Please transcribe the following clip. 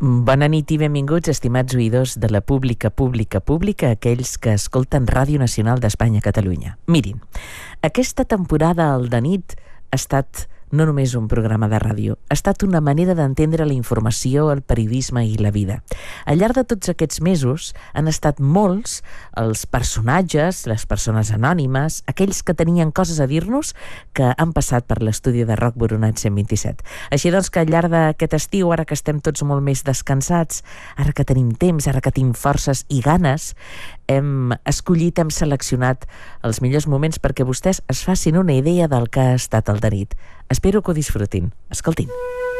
Bona nit i benvinguts, estimats oïdors de la pública, aquells que escolten Ràdio Nacional d'Espanya, Catalunya. Mirin, aquesta temporada al de nit ha estat no només un programa de ràdio, ha estat una manera d'entendre la informació, el periodisme i la vida. Al llarg de tots aquests mesos han estat molts els personatges, les persones anònimes, aquells que tenien coses a dir-nos que han passat per l'estudi de Roc Boronat 127. Així doncs que al llarg d'aquest estiu, ara que estem tots molt més descansats, ara que tenim temps, ara que tenim forces i ganes, hem escollit, hem seleccionat els millors moments perquè vostès es facin una idea del que ha estat el de nit. Espero que ho disfrutin. Escoltin.